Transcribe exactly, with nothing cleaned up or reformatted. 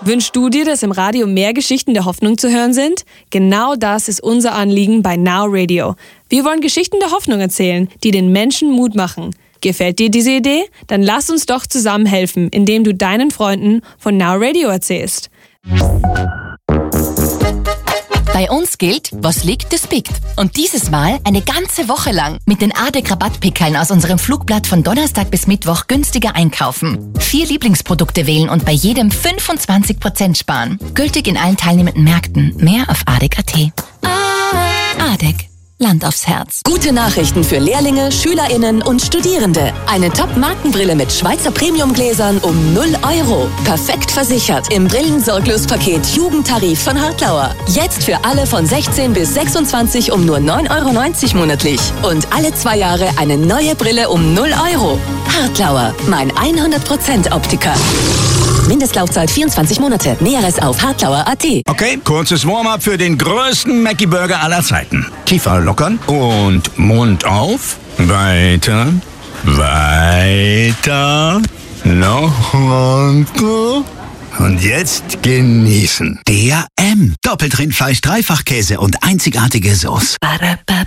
Wünschst du dir, dass im Radio mehr Geschichten der Hoffnung zu hören sind? Genau das ist unser Anliegen bei Now Radio. Wir wollen Geschichten der Hoffnung erzählen, die den Menschen Mut machen. Gefällt dir diese Idee? Dann lass uns doch zusammen helfen, indem du deinen Freunden von Now Radio erzählst. Bei uns gilt, was liegt, das biegt. Und dieses Mal eine ganze Woche lang mit den A D E C-Rabattpickeln aus unserem Flugblatt von Donnerstag bis Mittwoch günstiger einkaufen. Vier Lieblingsprodukte wählen und bei jedem fünfundzwanzig Prozent sparen. Gültig in allen teilnehmenden Märkten. Mehr auf A D E C punkt A T. A D E C. Land aufs Herz. Gute Nachrichten für Lehrlinge, SchülerInnen und Studierende. Eine Top-Markenbrille mit Schweizer Premiumgläsern um null Euro. Perfekt versichert im Brillensorglospaket Jugendtarif von Hartlauer. Jetzt für alle von sechzehn bis sechsundzwanzig um nur neun Euro neunzig monatlich. Und alle zwei Jahre eine neue Brille um null Euro. Hartlauer, mein hundert Prozent Optiker. Mindestlaufzeit vierundzwanzig Monate. Näheres auf hartlauer punkt A T. Okay, kurzes Warm-up für den größten Mackie-Burger aller Zeiten. Kiefer lockern und Mund auf. Weiter, weiter, noch runter. Und jetzt genießen. Der M. Doppelt Rindfleisch, Dreifachkäse und einzigartige Sauce.